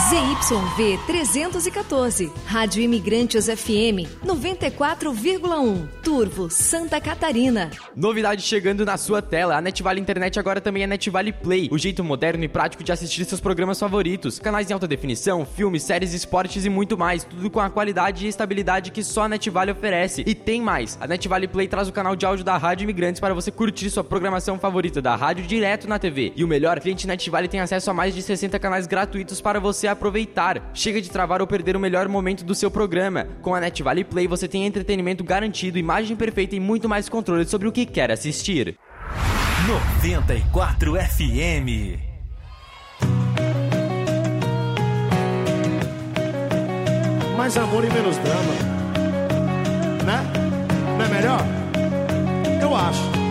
ZYV 314, Rádio Imigrantes FM 94,1, Turvo, Santa Catarina. Novidade chegando na sua tela, a NetVale Internet agora também é NetVale Play, o jeito moderno e prático de assistir seus programas favoritos, canais em alta definição, filmes, séries, esportes e muito mais, tudo com a qualidade e estabilidade que só a NetVale oferece. E tem mais, a NetVale Play traz o canal de áudio da Rádio Imigrantes para você curtir sua programação favorita da rádio direto na TV. E o melhor, o cliente NetVale tem acesso a mais de 60 canais gratuitos para você aproveitar. Chega de travar ou perder o melhor momento do seu programa. Com a NetVale Play você tem entretenimento garantido, imagem perfeita e muito mais controle sobre o que quer assistir. 94 FM. Mais amor e menos drama, né? Não é melhor? Eu acho.